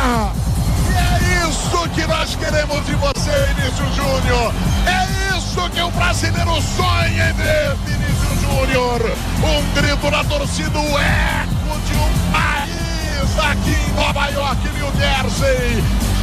É isso que nós queremos de você, Vinícius Júnior. É isso que o brasileiro sonha em ver, Vinícius Júnior. Um grito na torcida, o eco de um país aqui em Nova York, New Jersey.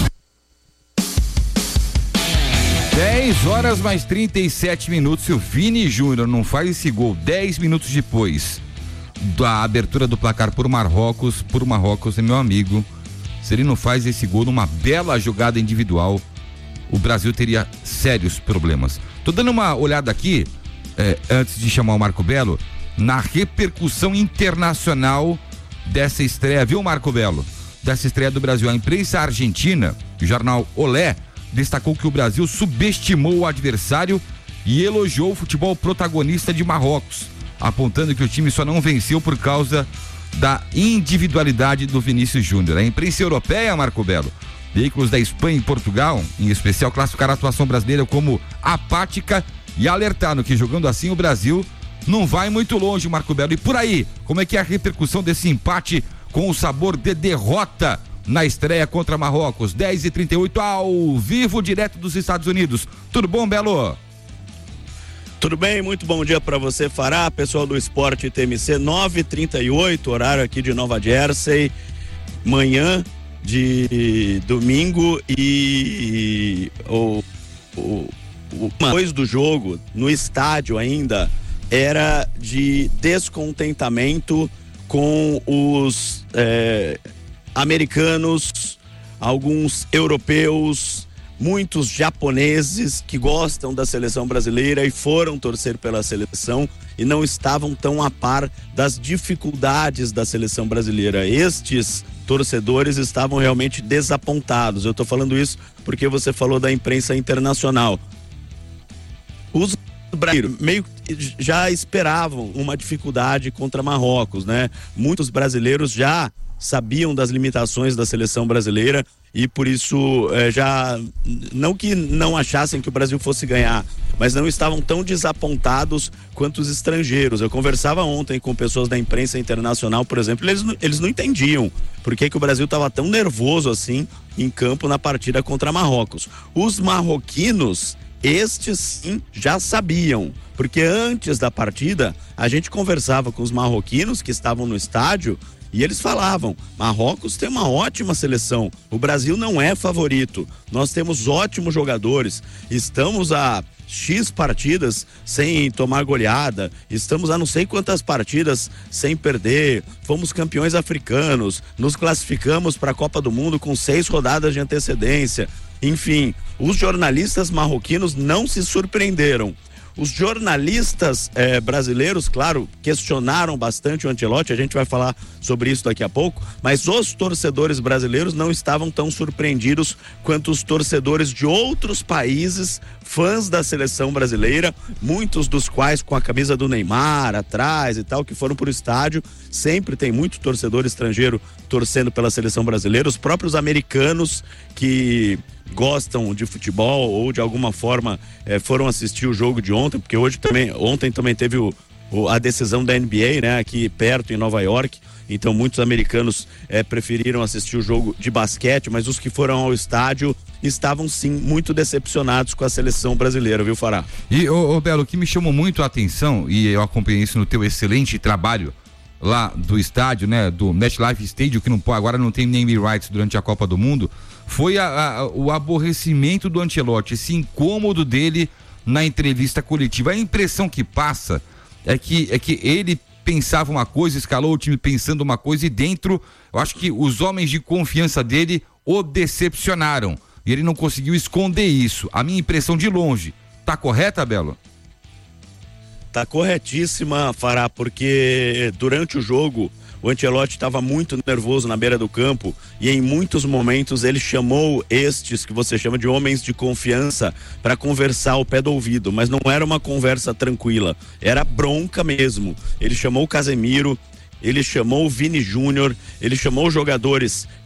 10 horas mais 37 minutos. Se o Vini Júnior não faz esse gol 10 minutos depois da abertura do placar por Marrocos, é meu amigo. Se ele não faz esse gol numa bela jogada individual, o Brasil teria sérios problemas. Tô dando uma olhada aqui, antes de chamar o Marco Belo, na repercussão internacional dessa estreia, viu, Marco Belo? Dessa estreia do Brasil. A imprensa argentina, o jornal Olé, destacou que o Brasil subestimou o adversário e elogiou o futebol protagonista de Marrocos, apontando que o time só não venceu por causa da individualidade do Vinícius Júnior. A imprensa europeia, Marco Belo, veículos da Espanha e Portugal, em especial, classificaram a atuação brasileira como apática e alertaram que jogando assim o Brasil não vai muito longe, Marco Belo. E por aí, como é que é a repercussão desse empate com o sabor de derrota na estreia contra Marrocos? 10h38 ao vivo, direto dos Estados Unidos. Tudo bom, Belo? Tudo bem, muito bom dia para você, Fará, pessoal do Esporte TMC. 9h38, horário aqui de Nova Jersey, manhã de domingo, e depois do jogo no estádio ainda era de descontentamento com os americanos, alguns europeus, muitos japoneses que gostam da seleção brasileira e foram torcer pela seleção e não estavam tão a par das dificuldades da seleção brasileira. Estes torcedores estavam realmente desapontados. Eu estou falando isso porque você falou da imprensa internacional. Os brasileiros meio já esperavam uma dificuldade contra Marrocos, né? Muitos brasileiros já sabiam das limitações da seleção brasileira e por isso já, não que não achassem que o Brasil fosse ganhar, mas não estavam tão desapontados quanto os estrangeiros. Eu conversava ontem com pessoas da imprensa internacional, por exemplo, eles não entendiam por que o Brasil estava tão nervoso assim em campo na partida contra Marrocos. Os marroquinos, estes sim já sabiam, porque antes da partida a gente conversava com os marroquinos que estavam no estádio e eles falavam: Marrocos tem uma ótima seleção, o Brasil não é favorito, nós temos ótimos jogadores, estamos a X partidas sem tomar goleada, estamos a não sei quantas partidas sem perder, fomos campeões africanos, nos classificamos para a Copa do Mundo com 6 rodadas de antecedência. Enfim, os jornalistas marroquinos não se surpreenderam. Os jornalistas brasileiros, claro, questionaram bastante o Ancelotti, a gente vai falar sobre isso daqui a pouco, mas os torcedores brasileiros não estavam tão surpreendidos quanto os torcedores de outros países, fãs da seleção brasileira, muitos dos quais com a camisa do Neymar atrás e tal, que foram pro estádio. Sempre tem muito torcedor estrangeiro torcendo pela seleção brasileira, os próprios americanos que gostam de futebol ou de alguma forma foram assistir o jogo de ontem, porque ontem também teve a decisão da NBA, né, aqui perto em Nova York, então muitos americanos preferiram assistir o jogo de basquete, mas os que foram ao estádio estavam sim muito decepcionados com a seleção brasileira, viu, Fará? E, Belo, o que me chamou muito a atenção, e eu acompanhei isso no teu excelente trabalho lá do estádio, né, do MetLife Stadium, que agora não tem name rights durante a Copa do Mundo, foi o aborrecimento do Ancelotti, esse incômodo dele na entrevista coletiva. A impressão que passa é que ele pensava uma coisa, escalou o time pensando uma coisa, e dentro, eu acho que os homens de confiança dele o decepcionaram e ele não conseguiu esconder isso. A minha impressão de longe. Tá correta, Belo? Tá corretíssima, Fará, porque durante o jogo o Ancelotti estava muito nervoso na beira do campo e em muitos momentos ele chamou estes que você chama de homens de confiança para conversar ao pé do ouvido, mas não era uma conversa tranquila, era bronca mesmo. Ele chamou o Casemiro, ele chamou o Vini Júnior, ele chamou jogadores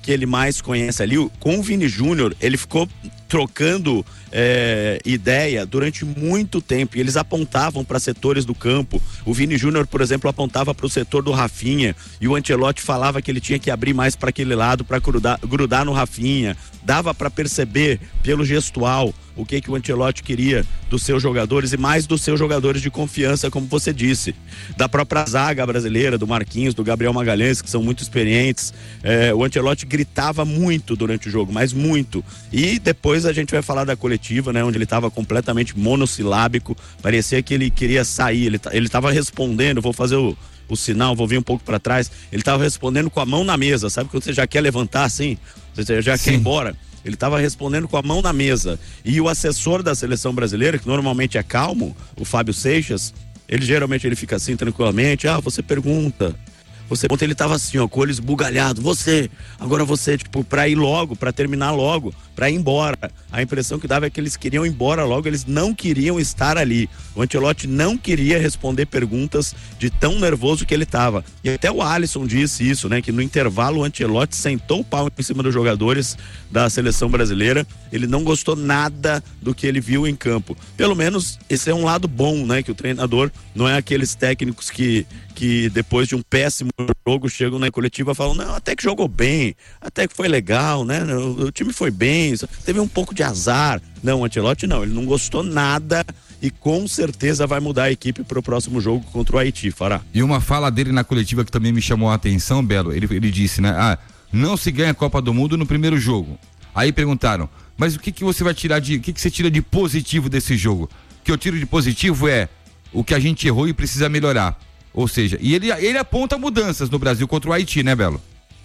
que ele mais conhece ali. Com o Vini Júnior, ele ficou trocando ideia durante muito tempo, e eles apontavam para setores do campo. O Vini Júnior, por exemplo, apontava para o setor do Rafinha, e o Ancelotti falava que ele tinha que abrir mais para aquele lado para grudar no Rafinha. Dava para perceber pelo gestual o que o Ancelotti queria dos seus jogadores, e mais dos seus jogadores de confiança, como você disse, da própria zaga brasileira, do Marquinhos, do Gabriel Magalhães, que são muito experientes. O Ancelotti gritava muito durante o jogo, mas muito. E depois a gente vai falar da coletiva, né, onde ele estava completamente monossilábico, parecia que ele queria sair, ele estava respondendo, vou fazer o sinal, vou vir um pouco para trás, ele estava respondendo com a mão na mesa, sabe quando você já quer levantar assim, você já quer ir embora? Ele estava respondendo com a mão na mesa. E o assessor da seleção brasileira, que normalmente é calmo, o Fábio Seixas, ele geralmente fica assim tranquilamente, você pergunta, ele estava assim, com o olho esbugalhado, agora você, tipo, pra ir logo, pra terminar logo, pra ir embora. A impressão que dava é que eles queriam ir embora logo, eles não queriam estar ali. O Ancelotti não queria responder perguntas de tão nervoso que ele estava. E até o Alisson disse isso, né, que no intervalo o Ancelotti sentou o pau em cima dos jogadores da seleção brasileira. Ele não gostou nada do que ele viu em campo. Pelo menos esse é um lado bom, né, que o treinador não é aqueles técnicos que depois de um péssimo jogo chegam na coletiva e falam, não, até que jogou bem, até que foi legal, né, o time foi bem, teve um pouco de azar. Não, o Ancelotti não, ele não gostou nada, e com certeza vai mudar a equipe para o próximo jogo contra o Haiti, Fará. E uma fala dele na coletiva que também me chamou a atenção, Belo, ele disse, né, não se ganha a Copa do Mundo no primeiro jogo. Aí perguntaram, mas o que você vai tirar o que você tira de positivo desse jogo? O que eu tiro de positivo é o que a gente errou e precisa melhorar. Ou seja, e ele aponta mudanças no Brasil contra o Haiti, né, Belo?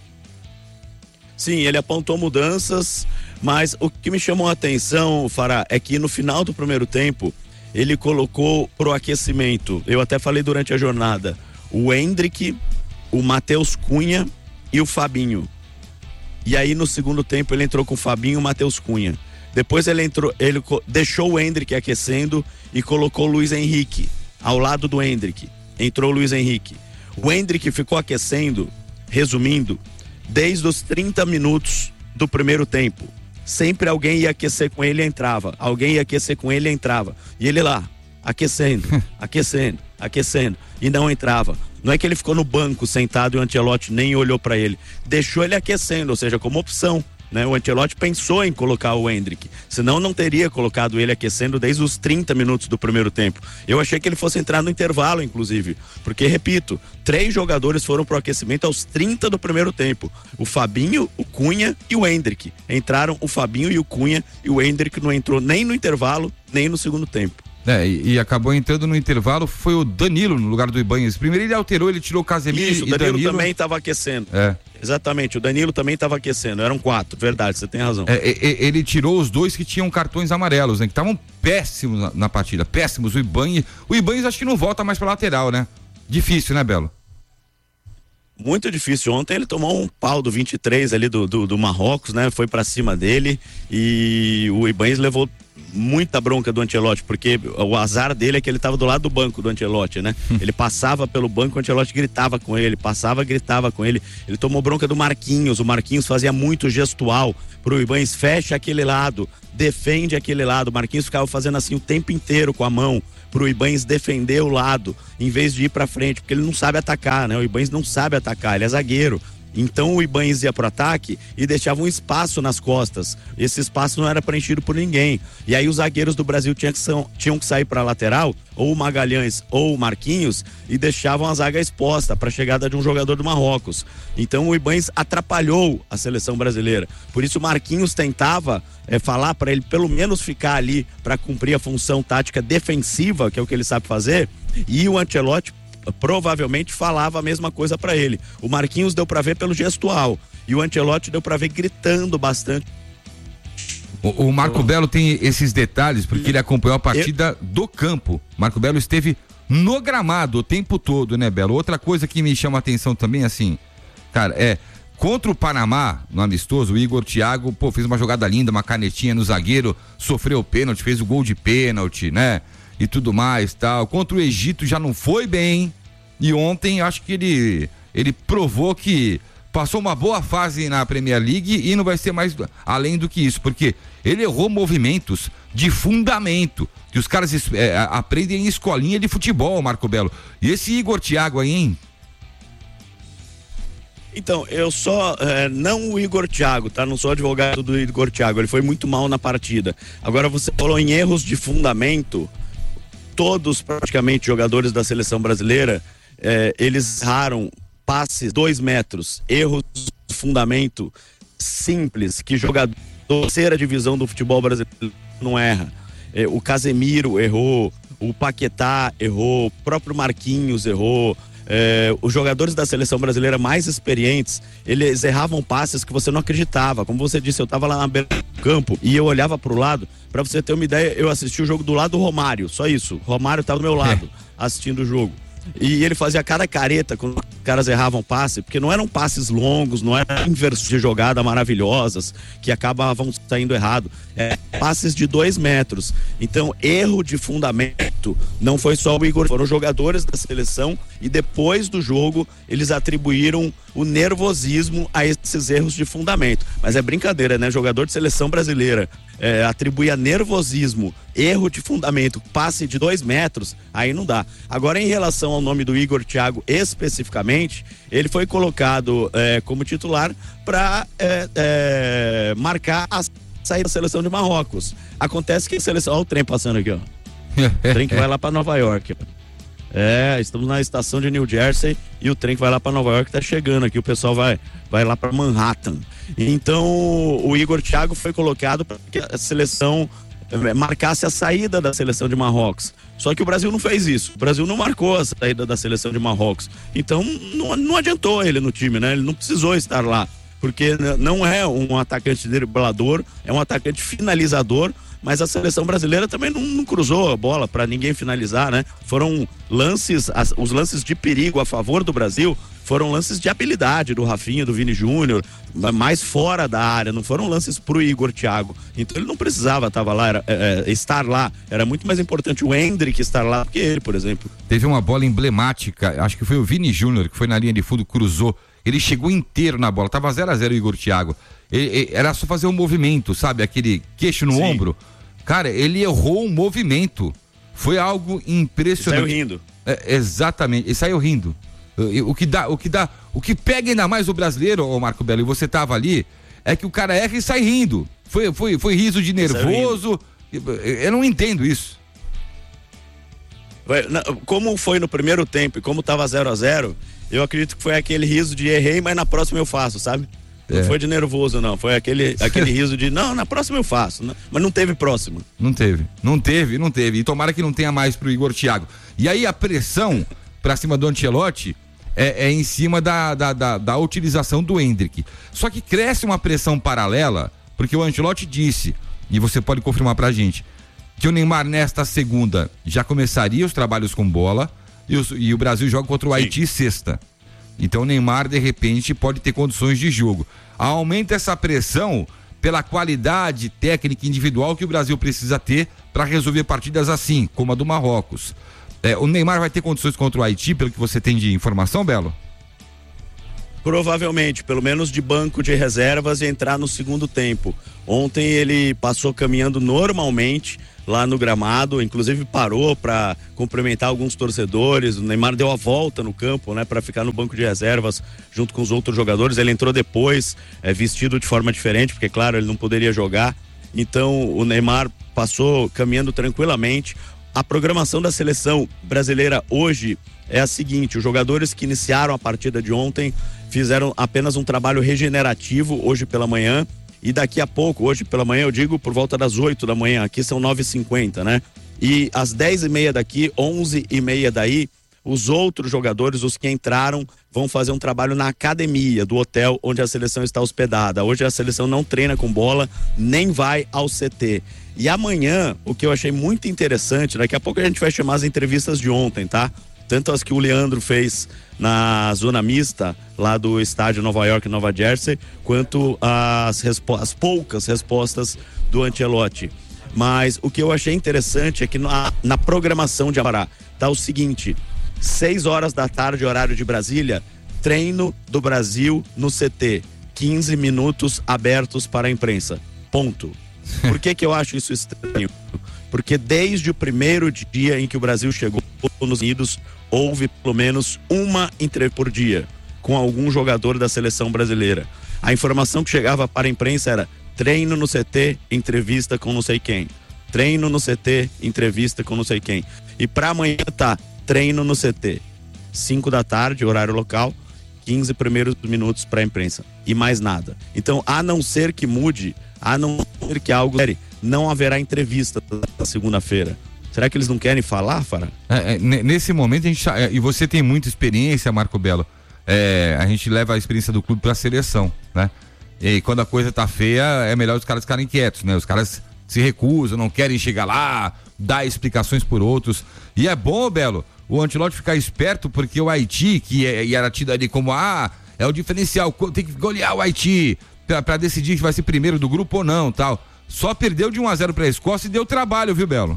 Sim, ele apontou mudanças, mas o que me chamou a atenção, Fará, é que no final do primeiro tempo, ele colocou pro aquecimento, eu até falei durante a jornada, o Endrick, o Matheus Cunha e o Fabinho. E aí no segundo tempo ele entrou com o Fabinho e o Matheus Cunha. Depois ele deixou o Endrick aquecendo e colocou o Luiz Henrique ao lado do Endrick. Entrou o Luiz Henrique. O Endrick ficou aquecendo, resumindo, desde os 30 minutos do primeiro tempo. Sempre alguém ia aquecer com ele e entrava. Alguém ia aquecer com ele e entrava. E ele lá, aquecendo, aquecendo. E não entrava. Não é que ele ficou no banco sentado e o Ancelotti nem olhou para ele. Deixou ele aquecendo, ou seja, como opção. Né? O Ancelotti pensou em colocar o Endrick, senão não teria colocado ele aquecendo desde os 30 minutos do primeiro tempo. Eu achei que ele fosse entrar no intervalo, inclusive, porque, repito, 3 jogadores foram pro aquecimento aos 30 do primeiro tempo, o Fabinho, o Cunha e o Endrick. Entraram o Fabinho e o Cunha, e o Endrick não entrou nem no intervalo, nem no segundo tempo. E acabou entrando no intervalo, foi o Danilo no lugar do Ibanez. Primeiro ele alterou, ele tirou o Casemiro. Isso, o Danilo também estava aquecendo. Exatamente, o Danilo também estava aquecendo, eram 4, verdade, você tem razão. Ele tirou os 2 que tinham cartões amarelos, né, que estavam péssimos na partida, péssimos. O Ibanez acho que não volta mais pra lateral, né? Difícil, né, Belo? Muito difícil. Ontem ele tomou um pau do 23 ali do Marrocos, né? Foi pra cima dele, e o Ibanez levou muita bronca do Ancelotti, porque o azar dele é que ele estava do lado do banco do Ancelotti, né? Ele passava pelo banco, o Ancelotti gritava com ele, gritava com ele. Ele tomou bronca do Marquinhos, o Marquinhos fazia muito gestual pro Ibanez, fecha aquele lado, defende aquele lado. O Marquinhos ficava fazendo assim o tempo inteiro com a mão pro Ibanez defender o lado, em vez de ir pra frente, porque ele não sabe atacar, né? O Ibanez não sabe atacar, ele é zagueiro. Então o Ibanez ia pro ataque e deixava um espaço nas costas. Esse espaço não era preenchido por ninguém. E aí os zagueiros do Brasil tinham que sair para a lateral, ou o Magalhães ou o Marquinhos, e deixavam a zaga exposta para a chegada de um jogador do Marrocos. Então o Ibanez atrapalhou a seleção brasileira. Por isso o Marquinhos tentava falar para ele pelo menos ficar ali para cumprir a função tática defensiva, que é o que ele sabe fazer, e o Ancelotti provavelmente falava a mesma coisa para ele. O Marquinhos deu para ver pelo gestual e o Ancelotti deu para ver gritando bastante. O Marco Belo tem esses detalhes porque ele acompanhou a partida do campo. Marco Belo esteve no gramado o tempo todo, né, Belo? Outra coisa que me chama a atenção também, assim, cara, contra o Panamá, no amistoso, o Igor Thiago, fez uma jogada linda, uma canetinha no zagueiro, sofreu pênalti, fez o gol de pênalti, né? E tudo mais, tal. Contra o Egito já não foi bem, e ontem acho que ele provou que passou uma boa fase na Premier League e não vai ser mais além do que isso, porque ele errou movimentos de fundamento, que os caras aprendem em escolinha de futebol, Marco Belo. E esse Igor Thiago aí, hein? Então, eu só, não o Igor Thiago, tá? Não sou advogado do Igor Thiago, ele foi muito mal na partida. Agora, você falou em erros de fundamento, todos praticamente jogadores da seleção brasileira, eles erraram passes 2 metros, erros de fundamento simples, que jogador da terceira divisão do futebol brasileiro não erra. O Casemiro errou, o Paquetá errou, o próprio Marquinhos errou. Os jogadores da seleção brasileira mais experientes, eles erravam passes que você não acreditava. Como você disse, eu estava lá na beira do campo e eu olhava para o lado. Para você ter uma ideia, eu assisti o jogo do lado do Romário, só isso. O Romário estava do meu lado assistindo o jogo. E ele fazia cada careta quando os caras erravam passe, porque não eram passes longos, não eram inversões de jogada maravilhosas que acabavam saindo errado. Passes de 2 metros. Então, erro de fundamento não foi só o Igor, foram jogadores da seleção e depois do jogo eles atribuíram o nervosismo a esses erros de fundamento. Mas é brincadeira, né? Jogador de seleção brasileira atribuir a nervosismo, erro de fundamento, passe de 2 metros, aí não dá. Agora, em relação ao nome do Igor Thiago especificamente, ele foi colocado como titular para marcar a saída da seleção de Marrocos. Acontece que a seleção... Olha o trem passando aqui, ó. O trem que vai lá para Nova York. Estamos na estação de New Jersey e o trem que vai lá para Nova York tá chegando aqui. O pessoal vai lá para Manhattan. Então, o Igor Thiago foi colocado para que a seleção marcasse a saída da seleção de Marrocos. Só que o Brasil não fez isso. O Brasil não marcou a saída da seleção de Marrocos. Então, não adiantou ele no time, né? Ele não precisou estar lá. Porque não é um atacante driblador, é um atacante finalizador, mas a seleção brasileira também não cruzou a bola para ninguém finalizar, né? Foram lances, os lances de perigo a favor do Brasil foram lances de habilidade do Rafinha, do Vini Júnior, mais fora da área, não foram lances pro Igor Thiago. Então ele não precisava estar lá, era muito mais importante o Endrick estar lá do que ele, por exemplo. Teve uma bola emblemática, acho que foi o Vini Júnior, que foi na linha de fundo, cruzou. Ele chegou inteiro na bola, tava 0-0 o Igor Thiago. Era só fazer um movimento, sabe? Aquele queixo no ombro. Cara, ele errou um movimento. Foi algo impressionante. Ele saiu rindo. Exatamente, ele saiu rindo. O que pega ainda mais o brasileiro, ô Marco Belo, e você tava ali, é que o cara erra e sai rindo. Foi riso de nervoso. Eu não entendo isso. Como foi no primeiro tempo e como tava 0-0, eu acredito que foi aquele riso de errei, mas na próxima eu faço, sabe? Não foi de nervoso, não. Foi aquele riso de, não, na próxima eu faço. Não, mas não teve próxima. Não teve. E tomara que não tenha mais pro Igor Thiago. E aí a pressão pra cima do Ancelotti é em cima da utilização do Endrick. Só que cresce uma pressão paralela, porque o Ancelotti disse, e você pode confirmar pra gente, que o Neymar nesta segunda já começaria os trabalhos com bola e o Brasil joga contra o Haiti sexta. Então o Neymar de repente pode ter condições de jogo. Aumenta essa pressão pela qualidade técnica individual que o Brasil precisa ter para resolver partidas assim, como a do Marrocos. O Neymar vai ter condições contra o Haiti, pelo que você tem de informação, Belo? Provavelmente, pelo menos de banco de reservas e entrar no segundo tempo. Ontem ele passou caminhando normalmente lá no gramado, inclusive parou para cumprimentar alguns torcedores. O Neymar deu a volta no campo, né, para ficar no banco de reservas junto com os outros jogadores. Ele entrou depois, vestido de forma diferente, porque claro, ele não poderia jogar. Então o Neymar passou caminhando tranquilamente. A programação da seleção brasileira hoje é a seguinte: os jogadores que iniciaram a partida de ontem fizeram apenas um trabalho regenerativo hoje pela manhã, e daqui a pouco, hoje pela manhã, eu digo por volta das 8 da manhã, aqui são 9h50, né? E às 10h30 daqui, 11h30 daí, os outros jogadores, os que entraram, vão fazer um trabalho na academia do hotel onde a seleção está hospedada. Hoje a seleção não treina com bola, nem vai ao CT. E amanhã, o que eu achei muito interessante, daqui a pouco a gente vai chamar as entrevistas de ontem, tá? Tanto as que o Leandro fez na zona mista, lá do estádio Nova York, Nova Jersey, quanto as poucas respostas do Ancelotti. Mas o que eu achei interessante é que na programação de agora tá o seguinte: 6 horas da tarde, horário de Brasília, treino do Brasil no CT, 15 minutos abertos para a imprensa, ponto. Por que eu acho isso estranho? Porque desde o primeiro dia em que o Brasil chegou nos Unidos, houve pelo menos uma entrevista por dia com algum jogador da seleção brasileira. A informação que chegava para a imprensa era: treino no CT, entrevista com não sei quem. Treino no CT, entrevista com não sei quem. E para amanhã tá treino no CT, 5 da tarde, horário local, 15 primeiros minutos para a imprensa e mais nada. Então, a não ser que mude, a não ser que algo não haverá entrevista na segunda-feira. Será que eles não querem falar, Fará? Nesse momento, e você tem muita experiência, Marco Belo, a gente leva a experiência do clube para a seleção, né? E quando a coisa tá feia, é melhor os caras ficarem quietos, né? Os caras se recusam, não querem chegar lá, dar explicações por outros. E é bom, Belo, o Ancelotti ficar esperto, porque o Haiti, que era tido ali como é o diferencial, tem que golear o Haiti para decidir se vai ser primeiro do grupo ou não, tal. Só perdeu de 1-0 para a Escócia e deu trabalho, viu, Belo?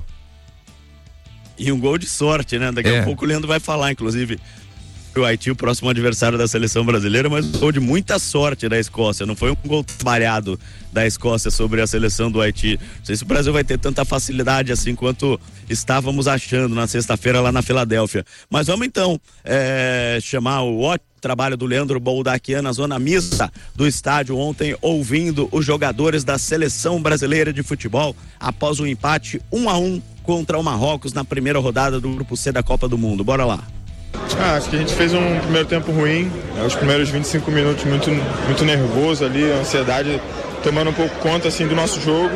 E um gol de sorte, né? Daqui a pouco o Leandro vai falar, inclusive, o Haiti, o próximo adversário da seleção brasileira, mas um gol de muita sorte da Escócia, não foi um gol trabalhado da Escócia sobre a seleção do Haiti. Não sei se o Brasil vai ter tanta facilidade assim quanto estávamos achando na sexta-feira lá na Filadélfia. Mas vamos então chamar o ótimo trabalho do Leandro Boldaquian na zona mista do estádio ontem, ouvindo os jogadores da seleção brasileira de futebol após o empate 1-1 contra o Marrocos na primeira rodada do Grupo C da Copa do Mundo. Bora lá. Acho que a gente fez um primeiro tempo ruim, os primeiros 25 minutos muito nervoso ali, a ansiedade tomando um pouco conta assim do nosso jogo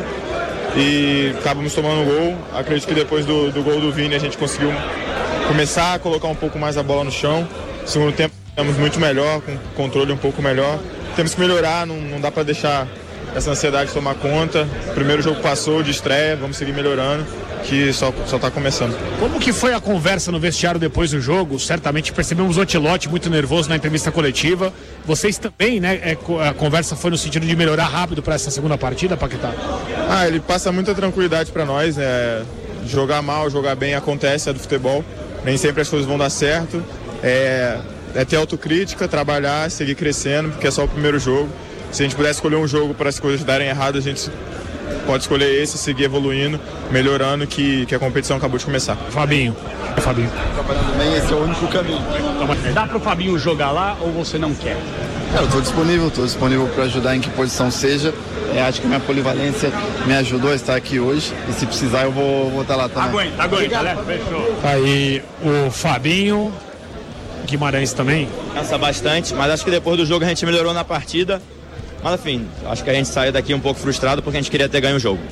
e acabamos tomando um gol. Acredito que depois do gol do Vini a gente conseguiu começar a colocar um pouco mais a bola no chão. Segundo tempo estamos muito melhor, com controle um pouco melhor. Temos que melhorar, não dá para deixar essa ansiedade tomar conta. O primeiro jogo passou de estreia, vamos seguir melhorando, que só tá começando. Como que foi a conversa no vestiário depois do jogo? Certamente percebemos o Ancelotti muito nervoso na entrevista coletiva. Vocês também, né? A conversa foi no sentido de melhorar rápido para essa segunda partida, Paquetá? Ele passa muita tranquilidade para nós, né? Jogar mal, jogar bem acontece, é do futebol. Nem sempre as coisas vão dar certo. É ter autocrítica, trabalhar, seguir crescendo, porque é só o primeiro jogo. Se a gente pudesse escolher um jogo para as coisas darem errado, a gente pode escolher esse, seguir evoluindo, melhorando, que a competição acabou de começar. Fabinho. Trabalhando bem, esse é o único caminho. Dá para o Fabinho jogar lá ou você não quer? Eu estou disponível para ajudar em que posição seja. Acho que a minha polivalência me ajudou a estar aqui hoje e se precisar eu vou estar lá também. Aguenta, né? Fechou. Aí o Fabinho, Guimarães também. Cansa bastante, mas acho que depois do jogo a gente melhorou na partida. Mas enfim, acho que a gente saiu daqui um pouco frustrado porque a gente queria ter ganho o jogo.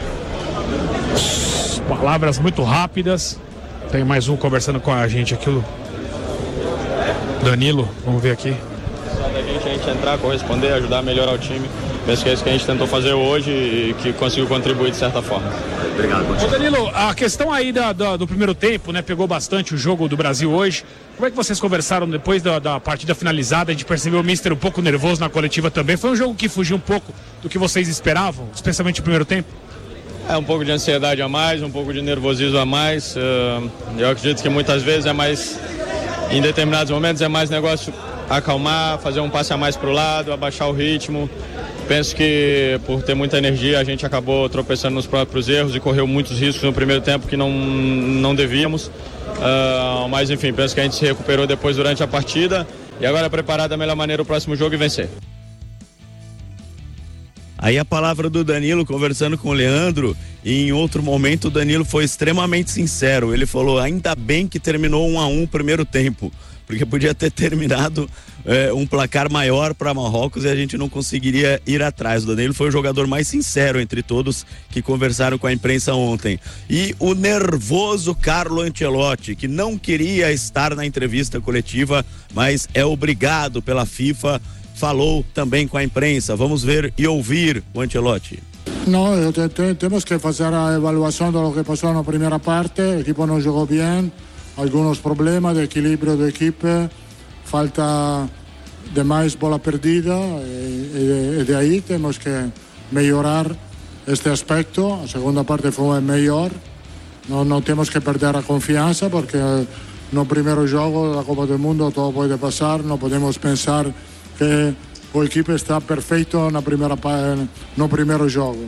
Palavras muito rápidas. Tem mais um conversando com a gente aqui, o Danilo. Vamos ver aqui. Só da gente entrar, corresponder, ajudar a melhorar o time. Penso que é isso que a gente tentou fazer hoje e que conseguiu contribuir de certa forma. Obrigado. Ô Danilo, a questão aí do primeiro tempo, né? Pegou bastante o jogo do Brasil hoje. Como é que vocês conversaram depois da partida finalizada? A gente percebeu o Mister um pouco nervoso na coletiva também. Foi um jogo que fugiu um pouco do que vocês esperavam, especialmente no primeiro tempo? Um pouco de ansiedade a mais, um pouco de nervosismo a mais. Eu acredito que muitas vezes em determinados momentos é mais negócio acalmar, fazer um passe a mais para o lado, abaixar o ritmo. Penso que por ter muita energia a gente acabou tropeçando nos próprios erros e correu muitos riscos no primeiro tempo que não devíamos. Mas enfim, penso que a gente se recuperou depois durante a partida e agora é preparar da melhor maneira o próximo jogo e vencer. Aí a palavra do Danilo conversando com o Leandro, e em outro momento o Danilo foi extremamente sincero. Ele falou: ainda bem que terminou 1-1 o primeiro tempo, porque podia ter terminado um placar maior para Marrocos e a gente não conseguiria ir atrás. O Danilo foi o jogador mais sincero entre todos que conversaram com a imprensa ontem. E o nervoso Carlo Ancelotti, que não queria estar na entrevista coletiva, mas é obrigado pela FIFA, falou também com a imprensa. Vamos ver e ouvir o Ancelotti. No, temos que fazer a avaliação do que passou na primeira parte. O equipo não jogou bem, alguns problemas de equilíbrio da equipe, falta de mais bola perdida e de aí temos que melhorar este aspecto. A segunda parte foi melhor, não temos que perder a confiança porque no primeiro jogo da Copa do Mundo, tudo pode passar, não podemos pensar que o equipe está perfeito no primeiro jogo.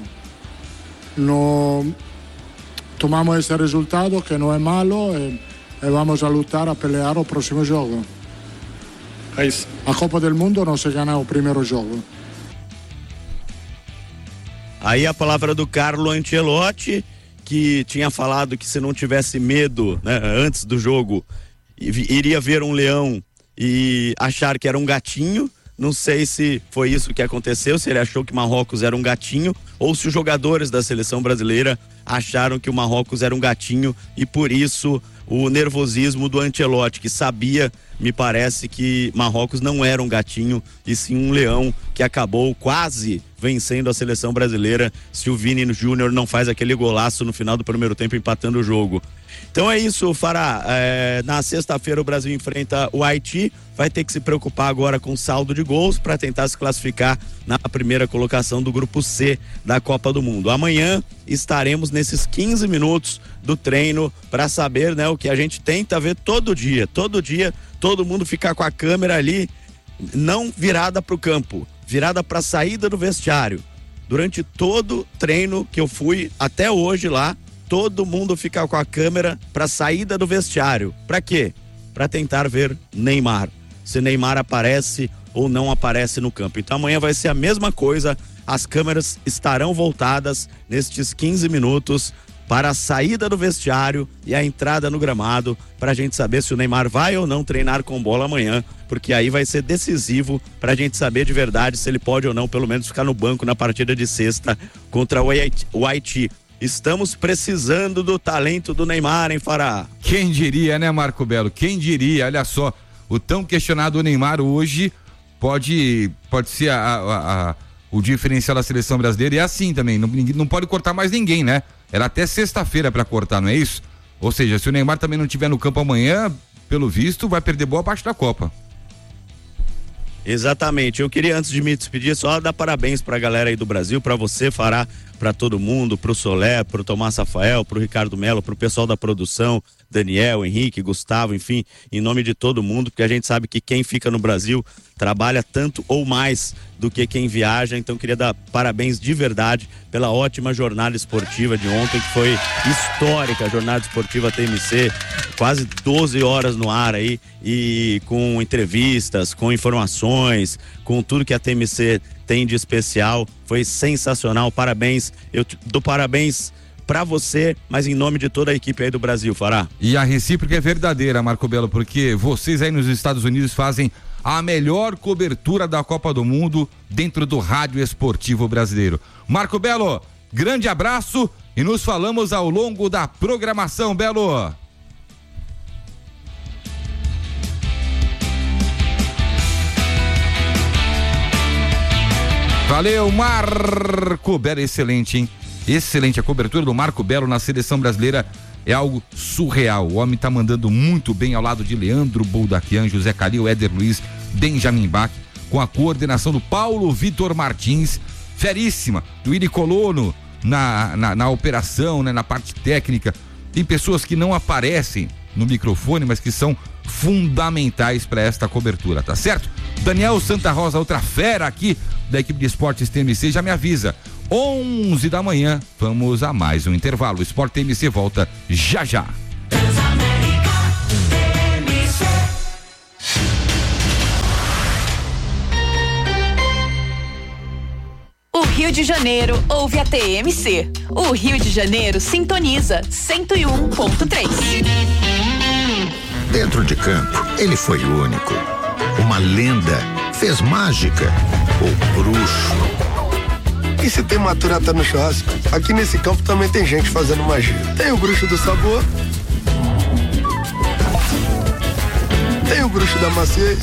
Tomamos esse resultado, que não é malo, e vamos a lutar, a pelear o próximo jogo. É isso. A Copa do Mundo não se ganha o primeiro jogo. Aí a palavra do Carlo Ancelotti, que tinha falado que se não tivesse medo, né, antes do jogo, iria ver um leão e achar que era um gatinho. Não sei se foi isso que aconteceu, se ele achou que Marrocos era um gatinho ou se os jogadores da seleção brasileira acharam que o Marrocos era um gatinho e por isso o nervosismo do Ancelotti, que sabia, me parece, que Marrocos não era um gatinho e sim um leão que acabou quase vencendo a seleção brasileira se o Vini Júnior não faz aquele golaço no final do primeiro tempo empatando o jogo. Então é isso, Fará. Na sexta-feira o Brasil enfrenta o Haiti, vai ter que se preocupar agora com saldo de gols para tentar se classificar na primeira colocação do grupo C da Copa do Mundo. Amanhã estaremos nesses 15 minutos do treino para saber, né, o que a gente tenta ver todo dia, todo mundo ficar com a câmera ali, não virada para o campo, virada para a saída do vestiário. Durante todo treino que eu fui até hoje lá, todo mundo fica com a câmera para a saída do vestiário. Para quê? Para tentar ver Neymar. Se Neymar aparece ou não aparece no campo. Então amanhã vai ser a mesma coisa. As câmeras estarão voltadas nestes 15 minutos para a saída do vestiário e a entrada no gramado, para a gente saber se o Neymar vai ou não treinar com bola amanhã, porque aí vai ser decisivo para a gente saber de verdade se ele pode ou não, pelo menos, ficar no banco na partida de sexta contra o Haiti. Estamos precisando do talento do Neymar, hein, Fará? Quem diria, né, Marco Belo? Quem diria? Olha só, o tão questionado Neymar hoje pode ser o diferencial da seleção brasileira. E é assim também, não pode cortar mais ninguém, né? Era até sexta-feira para cortar, não é isso? Ou seja, se o Neymar também não estiver no campo amanhã, pelo visto, vai perder boa parte da Copa. Exatamente. Eu queria, antes de me despedir, só dar parabéns pra galera aí do Brasil, pra você, Fará, pra todo mundo, pro Solé, pro Tomás Rafael, pro Ricardo Melo, pro pessoal da produção, Daniel, Henrique, Gustavo, enfim, em nome de todo mundo, porque a gente sabe que quem fica no Brasil trabalha tanto ou mais do que quem viaja. Então queria dar parabéns de verdade pela ótima jornada esportiva de ontem, que foi histórica, a jornada esportiva TMC, quase 12 horas no ar aí, e com entrevistas, com informações, com tudo que a TMC tem de especial. Foi sensacional, parabéns. Eu dou parabéns pra você, mas em nome de toda a equipe aí do Brasil, Fará. E a recíproca é verdadeira, Marco Belo, porque vocês aí nos Estados Unidos fazem a melhor cobertura da Copa do Mundo dentro do rádio esportivo brasileiro. Marco Belo, grande abraço e nos falamos ao longo da programação, Belo. Valeu, Marco Belo, excelente, hein? Excelente, a cobertura do Marco Belo na seleção brasileira é algo surreal. O homem tá mandando muito bem ao lado de Leandro Boldaquian, José Calil, Éder Luiz, Benjamin Bach, com a coordenação do Paulo Vitor Martins, feríssima, do Iri Colono na operação, né, na parte técnica. Tem pessoas que não aparecem no microfone, mas que são fundamentais para esta cobertura, tá certo? Daniel Santa Rosa, outra fera aqui da equipe de esportes TMC, já me avisa, 11 da manhã, vamos a mais um intervalo. O Sport TMC volta já já. O Rio de Janeiro ouve a TMC. O Rio de Janeiro sintoniza 101.3. Dentro de campo, ele foi único. Uma lenda, fez mágica, o bruxo. E se tem maturata no churrasco, aqui nesse campo também tem gente fazendo magia. Tem o bruxo do sabor, tem o bruxo da maciez,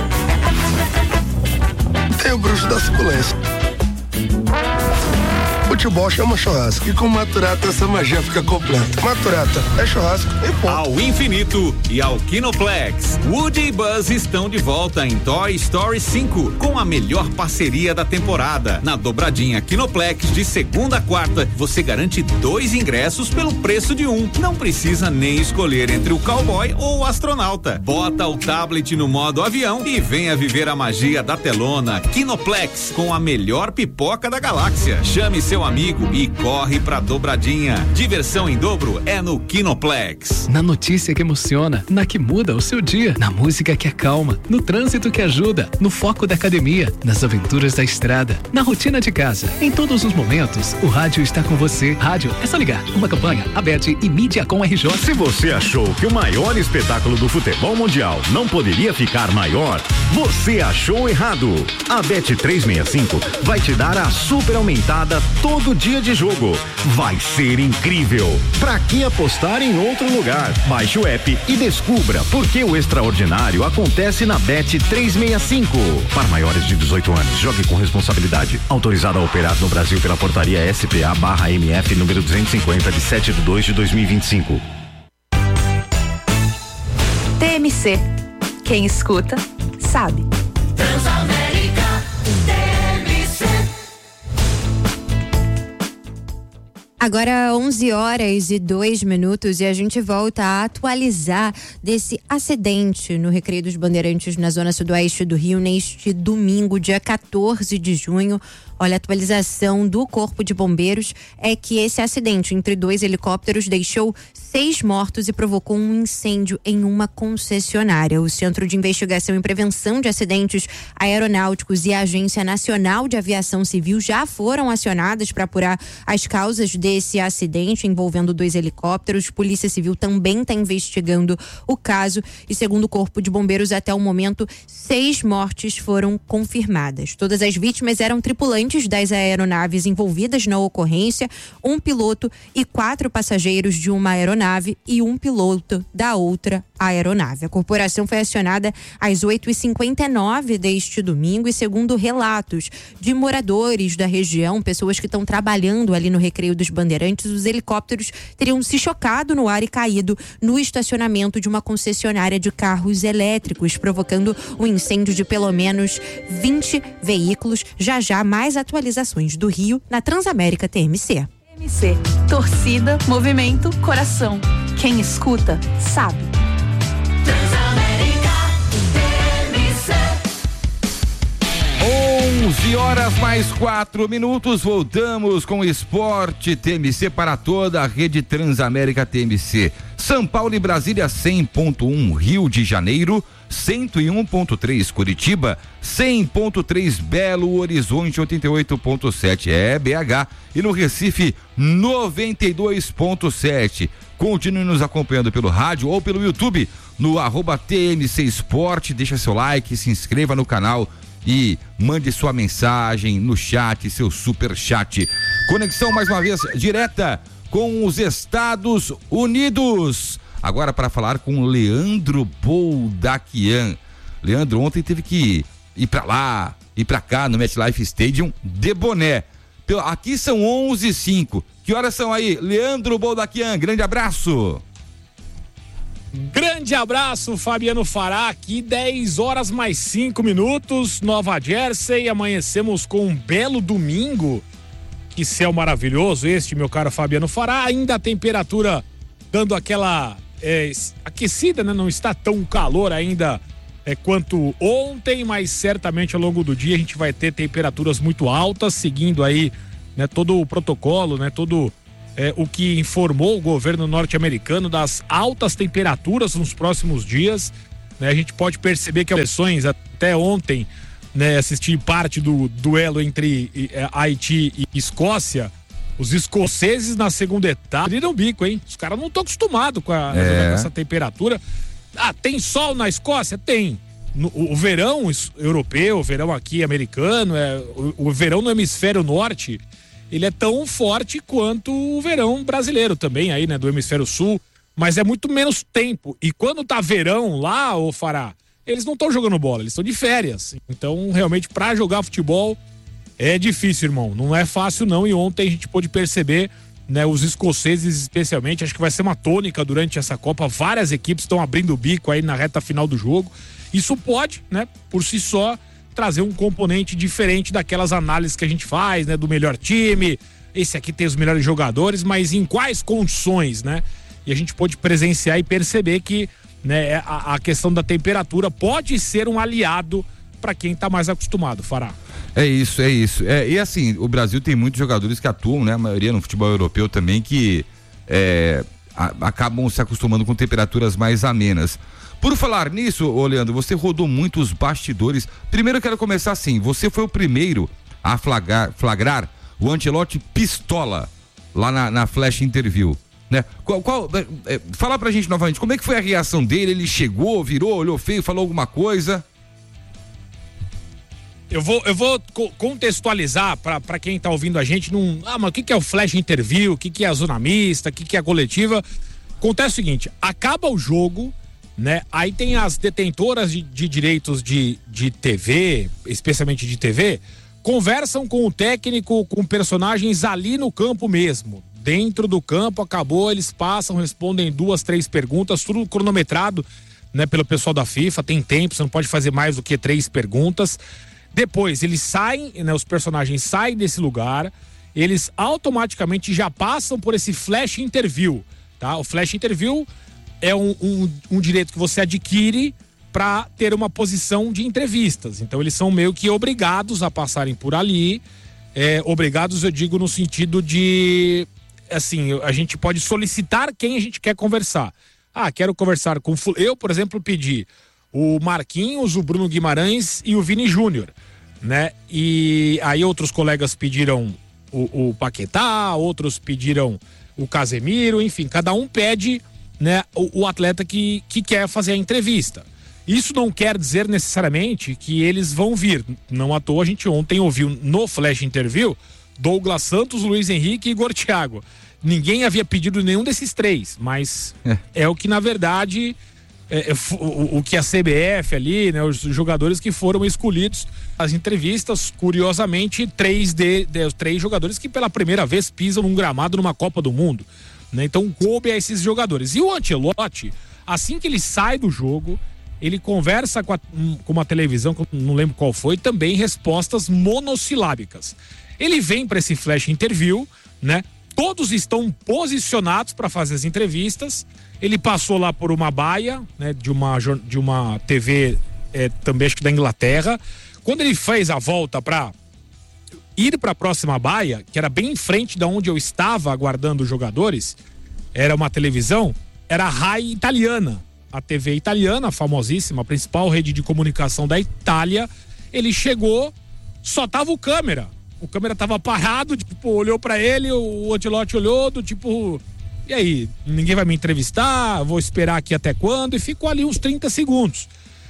tem o bruxo da suculência. Futebol chama churrasco. E com Maturata essa magia fica completa. Maturata é churrasco e ponto. Ao infinito e ao Kinoplex. Woody e Buzz estão de volta em Toy Story 5 com a melhor parceria da temporada. Na dobradinha Kinoplex de segunda a quarta, você garante 2 ingressos pelo preço de um. Não precisa nem escolher entre o cowboy ou o astronauta. Bota o tablet no modo avião e venha viver a magia da telona. Kinoplex, com a melhor pipoca da galáxia. Chame seu amigo e corre pra dobradinha. Diversão em dobro é no Kinoplex. Na notícia que emociona, na que muda o seu dia, na música que acalma, no trânsito que ajuda, no foco da academia, nas aventuras da estrada, na rotina de casa. Em todos os momentos, o rádio está com você. Rádio é só ligar. Uma campanha, Abete e Mídia com RJ. Se você achou que o maior espetáculo do futebol mundial não poderia ficar maior, você achou errado. A Bet365 vai te dar a super aumentada todo dia de jogo. Vai ser incrível. Pra que apostar em outro lugar? Baixe o app e descubra por que o extraordinário acontece na Bet365. Para maiores de 18 anos, jogue com responsabilidade. Autorizado a operar no Brasil pela portaria SPA/MF número 250 de 7/2/2025. TMC. Quem escuta, sabe. Transamérica TMC. Agora 11h02 e a gente volta a atualizar desse acidente no Recreio dos Bandeirantes na zona sudoeste do Rio neste domingo, dia 14 de junho. Olha, a atualização do Corpo de Bombeiros é que esse acidente entre 2 helicópteros deixou 6 mortos e provocou um incêndio em uma concessionária. O Centro de Investigação e Prevenção de Acidentes Aeronáuticos e a Agência Nacional de Aviação Civil já foram acionadas para apurar as causas desse acidente envolvendo 2 helicópteros. Polícia Civil também está investigando o caso e, segundo o Corpo de Bombeiros, até o momento 6 mortes foram confirmadas. Todas as vítimas eram tripulantes das aeronaves envolvidas na ocorrência, um piloto e 4 passageiros de uma aeronave e um piloto da outra aeronave. A corporação foi acionada às 8h59 deste domingo e, segundo relatos de moradores da região, pessoas que estão trabalhando ali no Recreio dos Bandeirantes, os helicópteros teriam se chocado no ar e caído no estacionamento de uma concessionária de carros elétricos, provocando um incêndio de pelo menos 20 veículos. Já mais atualizações do Rio na Transamérica TMC. TMC. Torcida, movimento, coração. Quem escuta, sabe. Transamérica TMC. 11h mais 4, voltamos com o Esporte TMC para toda a rede Transamérica TMC. São Paulo e Brasília 100.1, Rio de Janeiro 101.3, Curitiba 100.3, Belo Horizonte 88.7, BH, e no Recife 92.7. Continue nos acompanhando pelo rádio ou pelo YouTube no @TMC Esporte. Deixa seu like, se inscreva no canal e mande sua mensagem no chat, seu super chat. Conexão mais uma vez direta com os Estados Unidos. Agora para falar com Leandro Boldaquian. Leandro ontem teve que ir para lá, ir para cá no MetLife Stadium de boné. Aqui são 11h05. Que horas são aí? Leandro Boldaquian, grande abraço. Grande abraço, Fabiano Fará, aqui 10h mais 5, Nova Jersey, amanhecemos com um belo domingo. Que céu maravilhoso este, meu caro Fabiano Fará, ainda a temperatura dando aquela aquecida, né? Não está tão calor ainda quanto ontem, mas certamente ao longo do dia a gente vai ter temperaturas muito altas, seguindo aí, né, todo o protocolo, né, todo o que informou o governo norte-americano das altas temperaturas nos próximos dias, né? A gente pode perceber que as seleções até ontem, né, assisti parte do duelo entre Haiti e Escócia. Os escoceses na segunda etapa abriram o bico, hein? Os caras não estão acostumados com essa temperatura. Tem sol na Escócia? Tem. O verão europeu, o verão aqui americano, o verão no hemisfério norte, ele é tão forte quanto o verão brasileiro também aí, né? Do hemisfério sul, mas é muito menos tempo. E quando tá verão lá, ô Fará, eles não estão jogando bola, eles estão de férias. Então, realmente, para jogar futebol, É difícil, irmão. Não é fácil, não. E ontem a gente pôde perceber, né, os escoceses especialmente, acho que vai ser uma tônica durante essa Copa. Várias equipes estão abrindo o bico aí na reta final do jogo. Isso pode, né, por si só, trazer um componente diferente daquelas análises que a gente faz, né, do melhor time. Esse aqui tem os melhores jogadores, mas em quais condições, né? E a gente pôde presenciar e perceber que, né, a questão da temperatura pode ser um aliado para quem tá mais acostumado, Fará. É isso. E assim, o Brasil tem muitos jogadores que atuam, né? A maioria no futebol europeu também, que acabam se acostumando com temperaturas mais amenas. Por falar nisso, ô Leandro, você rodou muitos bastidores. Primeiro eu quero começar assim, você foi o primeiro a flagrar o Ancelotti pistola lá na Flash Interview, né? Fala pra gente novamente, como é que foi a reação dele? Ele chegou, virou, olhou feio, falou alguma coisa? Eu vou contextualizar para quem tá ouvindo a gente. Mas o que é o Flash Interview? O que é a zona mista? O que é a coletiva? Acontece o seguinte: acaba o jogo, né? Aí tem as detentoras de direitos de TV, especialmente de TV, conversam com o técnico, com personagens ali no campo mesmo. Dentro do campo, acabou, eles passam, respondem 2, 3 perguntas, tudo cronometrado, né, pelo pessoal da FIFA. Tem tempo, você não pode fazer mais do que 3 perguntas. Depois eles saem, né, os personagens saem desse lugar, eles automaticamente já passam por esse Flash Interview, tá? O Flash Interview é um direito que você adquire para ter uma posição de entrevistas. Então eles são meio que obrigados a passarem por ali. Obrigados, eu digo, no sentido de, assim, a gente pode solicitar quem a gente quer conversar. Quero conversar com... Eu, por exemplo, pedi o Marquinhos, o Bruno Guimarães e o Vini Júnior, né? E aí outros colegas pediram o Paquetá, outros pediram o Casemiro, enfim, cada um pede, né, o atleta que quer fazer a entrevista. Isso não quer dizer necessariamente que eles vão vir. Não à toa, a gente ontem ouviu no Flash Interview Douglas Santos, Luiz Henrique e Igor Thiago. Ninguém havia pedido nenhum desses 3, mas é o que, na verdade, o que a CBF ali, né, os jogadores que foram escolhidos. As entrevistas, curiosamente, 3 jogadores que pela primeira vez pisam num gramado numa Copa do Mundo, né? Então coube a esses jogadores. E o Ancelotti, assim que ele sai do jogo, ele conversa com uma televisão, que eu não lembro qual foi, também respostas monossilábicas. Ele vem para esse Flash Interview, né? Todos estão posicionados para fazer as entrevistas. Ele passou lá por uma baia, né, de uma TV, também acho que da Inglaterra. Quando ele fez a volta para ir para a próxima baia, que era bem em frente da onde eu estava aguardando os jogadores, era uma televisão, era a Rai Italiana, a TV italiana, famosíssima, a principal rede de comunicação da Itália. Ele chegou, só tava o câmera tava parado, tipo, olhou pra ele, o Ancelotti olhou, do tipo, e aí, ninguém vai me entrevistar, vou esperar aqui até quando? E ficou ali uns 30 segundos.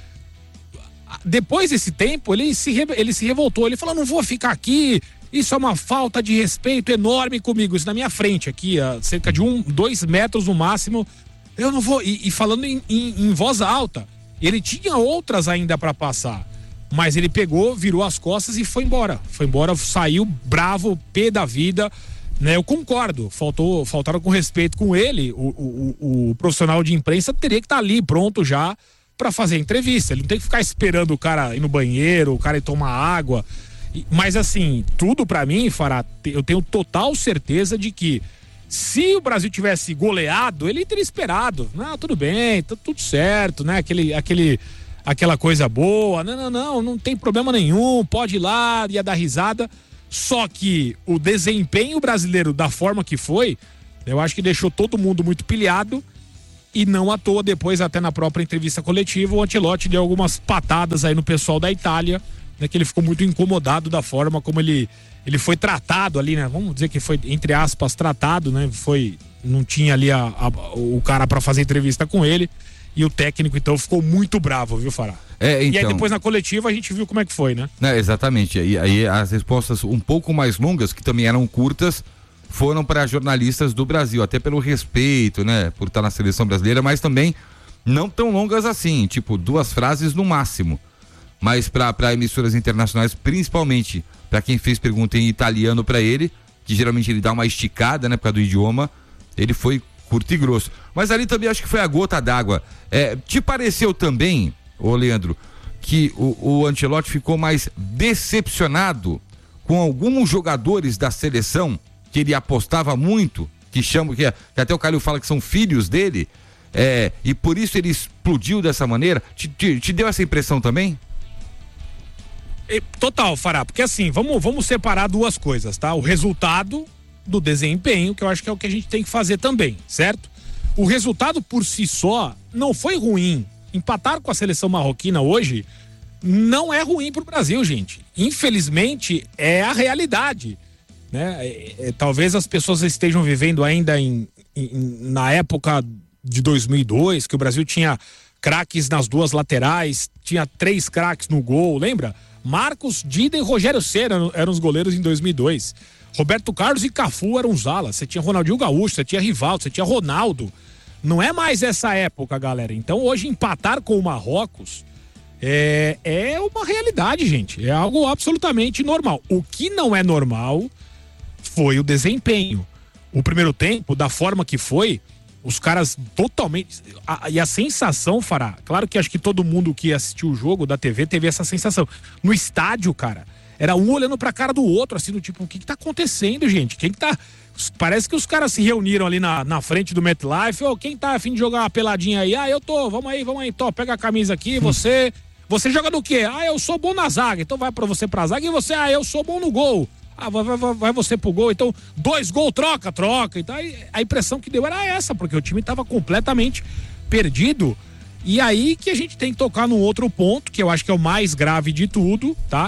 Depois desse tempo, ele se revoltou, ele falou, não vou ficar aqui, isso é uma falta de respeito enorme comigo, isso na minha frente aqui, a cerca de 2 metros no máximo, eu não vou, e falando em voz alta, ele tinha outras ainda pra passar. Mas ele pegou, virou as costas e foi embora, saiu bravo, pé da vida, né? Eu concordo, faltaram com respeito com ele, o profissional de imprensa teria que estar ali pronto já para fazer a entrevista, ele não tem que ficar esperando o cara ir no banheiro, o cara ir tomar água, mas assim, tudo para mim, Fará, eu tenho total certeza de que se o Brasil tivesse goleado, ele teria esperado, tudo bem, tá tudo certo, né? Aquela coisa boa, não tem problema nenhum, pode ir lá, ia dar risada. Só que o desempenho brasileiro da forma que foi, eu acho que deixou todo mundo muito pilhado, e não à toa, depois até na própria entrevista coletiva, o Ancelotti deu algumas patadas aí no pessoal da Itália, né, que ele ficou muito incomodado da forma como ele foi tratado ali, né? Vamos dizer que foi, entre aspas, tratado, né? Não tinha ali o cara para fazer entrevista com ele. E o técnico, então, ficou muito bravo, viu, Fará? Então... E aí depois na coletiva a gente viu como é que foi, né? Exatamente. E aí as respostas um pouco mais longas, que também eram curtas, foram para jornalistas do Brasil, até pelo respeito, né? Por estar na seleção brasileira, mas também não tão longas assim, tipo 2 frases no máximo. mas para emissoras internacionais, principalmente para quem fez pergunta em italiano para ele, que geralmente ele dá uma esticada, né, por causa do idioma, ele foi curto e grosso. Mas ali também acho que foi a gota d'água. Te pareceu também, ô Leandro, que o Ancelotti ficou mais decepcionado com alguns jogadores da seleção que ele apostava muito, que até o Calil fala que são filhos dele, e por isso ele explodiu dessa maneira? Te deu essa impressão também? Total, Fará, porque assim, vamos separar duas coisas, tá? O resultado do desempenho, que eu acho que é o que a gente tem que fazer também, certo? O resultado por si só não foi ruim. Empatar com a seleção marroquina hoje não é ruim pro Brasil, gente. Infelizmente, é a realidade, né? Talvez as pessoas estejam vivendo ainda na época de 2002, que o Brasil tinha craques nas duas laterais, tinha 3 craques no gol, lembra? Marcos, Dida e Rogério Ceni eram os goleiros em 2002. Roberto Carlos e Cafu eram os alas. Você tinha Ronaldinho Gaúcho, você tinha Rivaldo, você tinha Ronaldo. Não é mais essa época, galera. Então hoje empatar com o Marrocos é uma realidade, gente. É algo absolutamente normal. O que não é normal foi o desempenho. O primeiro tempo, da forma que foi, os caras totalmente... E a sensação, Fará, claro que acho que todo mundo que assistiu o jogo da TV teve essa sensação. No estádio, cara, era um olhando pra cara do outro, assim, do tipo, o que tá acontecendo, gente? Quem que tá... Parece que os caras se reuniram ali na frente do MetLife. Quem tá a fim de jogar uma peladinha aí? Eu tô, vamos aí, tô, pega a camisa aqui, você joga do quê? Eu sou bom na zaga, então vai pra você pra zaga. E você, eu sou bom no gol. Vai você pro gol, então 2 gols, troca. Então a impressão que deu era essa, porque o time tava completamente perdido. E aí que a gente tem que tocar num outro ponto, que eu acho que é o mais grave de tudo, tá?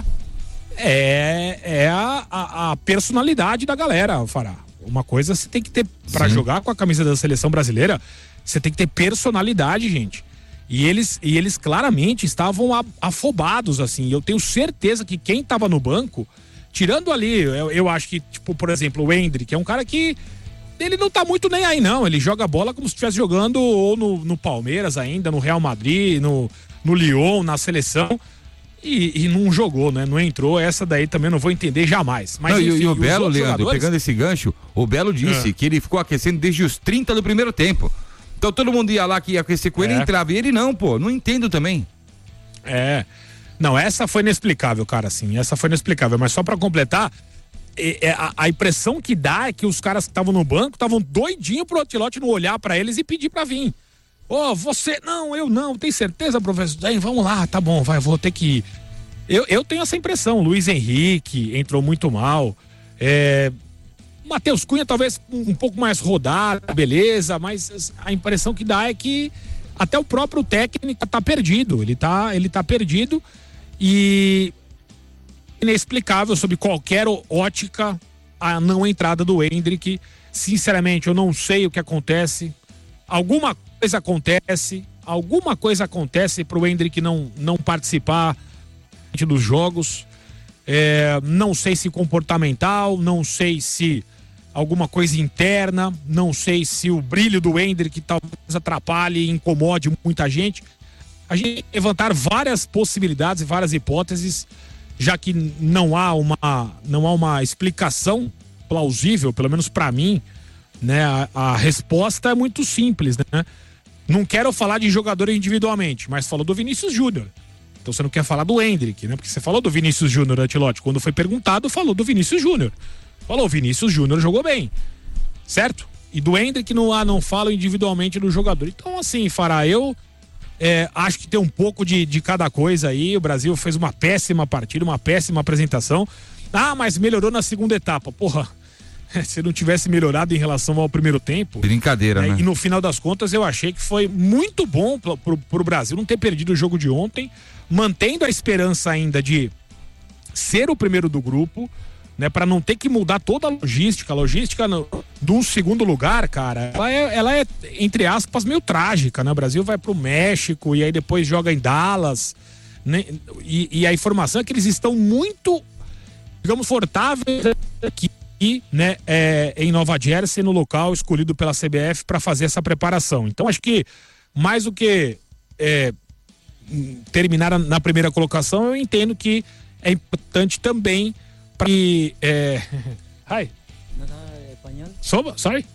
É a personalidade da galera, Fará. Uma coisa você tem que ter, pra jogar com a camisa da seleção brasileira, você tem que ter personalidade, gente. E eles claramente estavam afobados, assim. Eu tenho certeza que quem tava no banco, tirando ali, eu acho que, tipo, por exemplo, o Endrick, é um cara que ele não tá muito nem aí, não. Ele joga bola como se estivesse jogando ou no Palmeiras ainda, no Real Madrid, no Lyon, na seleção. E não jogou, né? Não entrou. Essa daí também não vou entender jamais. Mas, enfim, e o Belo, Leandro, pegando esse gancho, o Belo disse que ele ficou aquecendo desde os 30 do primeiro tempo. Então todo mundo ia lá que ia aquecer com ele e entrava. E ele não, pô. Não entendo também. Não, essa foi inexplicável, cara, assim. Essa foi inexplicável. Mas só pra completar, a impressão que dá é que os caras que estavam no banco estavam doidinhos pro Ancelotti não olhar pra eles e pedir pra vir. Você... Não, eu não. Tem certeza, professor? Vamos lá, tá bom, vai, vou ter que ir. Eu tenho essa impressão. Luiz Henrique entrou muito mal. Matheus Cunha talvez um pouco mais rodado, beleza, mas a impressão que dá é que até o próprio técnico tá perdido. Ele tá perdido e inexplicável sob qualquer ótica a não entrada do Endrick. Sinceramente, eu não sei o que acontece. Alguma coisa acontece pro Endrick não participar dos jogos. Não sei se comportamental, não sei se alguma coisa interna, não sei se o brilho do Endrick talvez atrapalhe e incomode muita gente. A gente levantar várias possibilidades e várias hipóteses, já que não há uma explicação plausível, pelo menos para mim, né? A resposta é muito simples, né? Não quero falar de jogador individualmente, mas falou do Vinícius Júnior. Então você não quer falar do Endrick, né? Porque você falou do Vinícius Júnior, Ancelotti. Quando foi perguntado, falou do Vinícius Júnior. Falou, o Vinícius Júnior jogou bem, certo? E do Endrick não falo individualmente do jogador. Então, assim, Fará, eu acho que tem um pouco de cada coisa aí. O Brasil fez uma péssima partida, uma péssima apresentação. Mas melhorou na segunda etapa. Porra, se não tivesse melhorado em relação ao primeiro tempo... Brincadeira, né? E no final das contas, eu achei que foi muito bom pro Brasil não ter perdido o jogo de ontem, mantendo a esperança ainda de ser o primeiro do grupo, né, para não ter que mudar toda a logística. A logística do segundo lugar, cara, ela é, entre aspas, meio trágica, né? O Brasil vai pro México e aí depois joga em Dallas, né? E a informação é que eles estão muito, digamos, confortáveis aqui, né, em Nova Jersey, no local escolhido pela CBF para fazer essa preparação. Então acho que mais do que terminar na primeira colocação, eu entendo que é importante também para que... Hi. Sorry?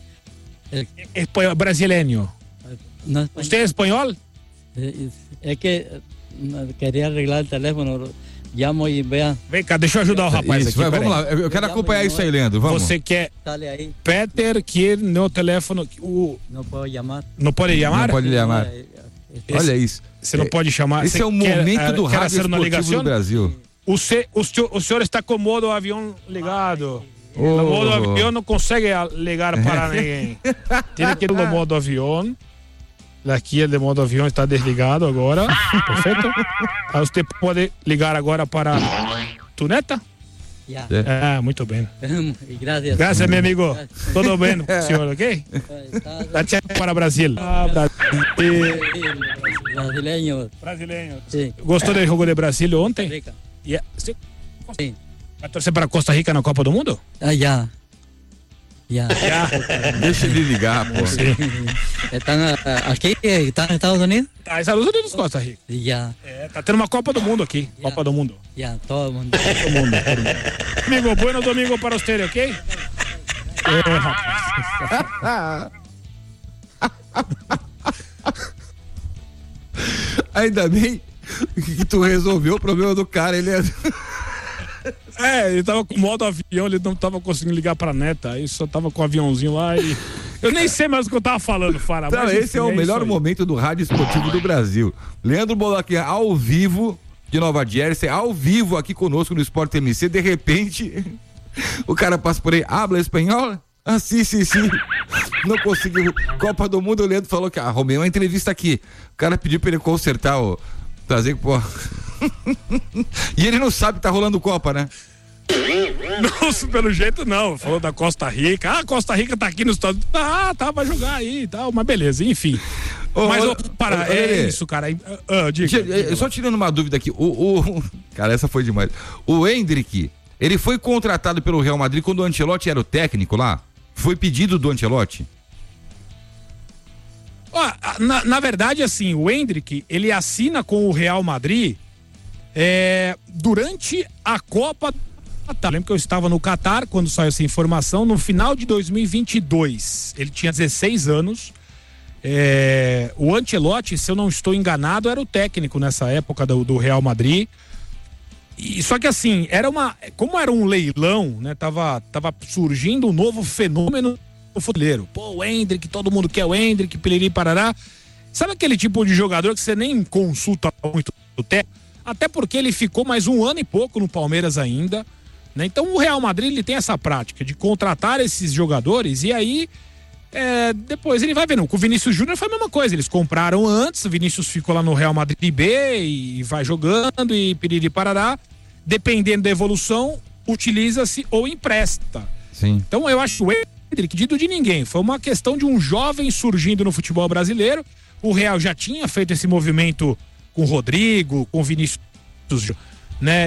Brasileño. ¿Usted es español? É que queria arreglar o telefone, llamo e vea. Vem cá, deixa eu ajudar o rapaz Isso, aqui. vamos lá, eu quero acompanhar isso aí, Leandro, vamos. Você quer... Peter, que no telefone... Não pode chamar. Não pode chamar? Não pode chamar. Olha isso. Você não pode chamar. Esse é o momento do rádio esportivo do Brasil. O senhor está com o modo avião ligado. O modo avião não consegue ligar para ninguém. Tem que ir no modo avião. Aqui o modo avião está desligado agora. Perfeito? Aí você pode ligar agora para tu neta? Yeah. Muito bem. Gracias. Gracias, meu amigo. Tudo bem, senhor, ok? Para Brasil. Brasileño. Sim. Gostou do jogo de Brasil ontem? Yeah. Sim. Vai torcer para Costa Rica na Copa do Mundo? Já. Deixa ele ligar, pô. Aqui está nos Estados Unidos? Tá, Estados Unidos, Costa Rica. Já. Tá tendo uma Copa do Mundo aqui. Copa do Mundo. Já, todo mundo. Amigo, bom domingo para você, ok? Ainda bem que tu resolveu o problema do cara, ele ele tava com modo avião, ele não tava conseguindo ligar pra neta, aí só tava com o aviãozinho lá e... Eu nem sei mais o que eu tava falando, Fara. Então, mas, esse é o melhor momento do rádio esportivo do Brasil. Leandro Boloquinha, ao vivo, de Nova Jersey, ao vivo aqui conosco no Sport MC, de repente, o cara passa por aí, habla espanhol? Ah, sim. Não conseguiu. Copa do Mundo, o Leandro falou que arrumei uma entrevista aqui. O cara pediu pra ele consertar trazer, pô. E ele não sabe que tá rolando Copa, né? Não, pelo jeito não. Falou da Costa Rica. Costa Rica tá aqui nos Estados Unidos. Tá, vai jogar aí e tal. Mas beleza, enfim. Isso, cara. Só tirando uma dúvida aqui. Cara, essa foi demais. O Endrick, ele foi contratado pelo Real Madrid quando o Ancelotti era o técnico lá? Foi pedido do Ancelotti? Na verdade, assim, o Endrick, ele assina com o Real Madrid durante a Copa. Lembro que eu estava no Catar quando saiu essa informação, no final de 2022. Ele tinha 16 anos. O Ancelotti, se eu não estou enganado, era o técnico nessa época do Real Madrid. Só que assim, como era um leilão, né? Tava surgindo um novo fenômeno no futebol. Pô, o Endrick, todo mundo quer o Endrick, piriri parará. Sabe aquele tipo de jogador que você nem consulta muito o técnico? Até porque ele ficou mais um ano e pouco no Palmeiras ainda, né? Então o Real Madrid, ele tem essa prática de contratar esses jogadores e aí depois ele vai vendo. Com o Vinícius Júnior foi a mesma coisa, eles compraram antes, o Vinícius ficou lá no Real Madrid B e vai jogando e piriri parará. Dependendo da evolução, utiliza-se ou empresta. Sim. Então eu acho o Endrick, dito de ninguém, foi uma questão de um jovem surgindo no futebol brasileiro. O Real já tinha feito esse movimento com o Rodrigo, com o Vinícius, né?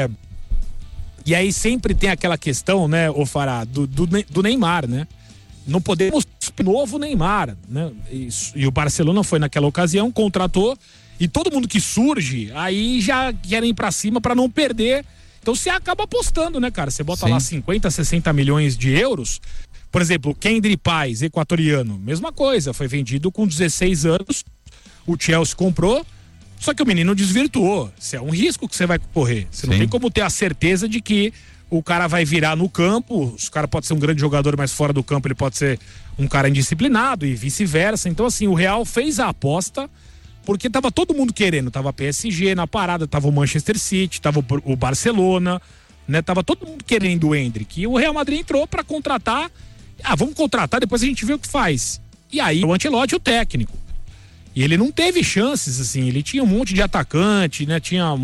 E aí sempre tem aquela questão, né, ô Fará, do Neymar, né? Não podemos novo Neymar, né? E o Barcelona foi naquela ocasião, contratou, e todo mundo que surge, aí já querem ir pra cima pra não perder. Então você acaba apostando, né, cara? Você bota lá 50, 60 milhões de euros. Por exemplo, o Kendry Paz, equatoriano, mesma coisa, foi vendido com 16 anos, o Chelsea comprou, só que o menino desvirtuou. Isso é um risco que você vai correr. Você não tem como ter a certeza de que o cara vai virar no campo. O cara pode ser um grande jogador, mas fora do campo ele pode ser um cara indisciplinado e vice-versa. Então, assim, o Real fez a aposta porque tava todo mundo querendo. Tava a PSG na parada, tava o Manchester City, tava o Barcelona, né? Tava todo mundo querendo o Endrick. E o Real Madrid entrou pra contratar. Vamos contratar, depois a gente vê o que faz. E aí o Ancelotti, o técnico. E ele não teve chances, assim, ele tinha um monte de atacante, né? Tinha um